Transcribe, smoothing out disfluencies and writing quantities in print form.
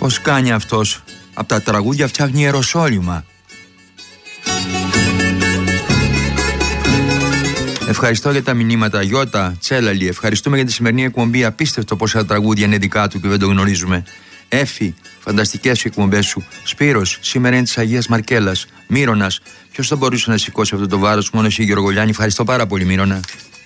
Πώς κάνει αυτός? Από τα τραγούδια φτιάχνει Ιεροσόλυμα. Ευχαριστώ για τα μηνύματα. Γιώτα, Τσέλαλη, ευχαριστούμε για τη σημερινή εκπομπή. Απίστευτο πόσα τραγούδια είναι δικά του και δεν το γνωρίζουμε. Έφη, φανταστικές οι εκπομπές σου. Σπύρος, σήμερα είναι της Αγίας Μαρκέλας. Μύρονας, ποιος θα μπορούσε να σηκώσει αυτό το βάρος? Μόνο εσύ, Γεωργολιάννη. Ευχαριστώ πάρα πολύ, Μύρονα.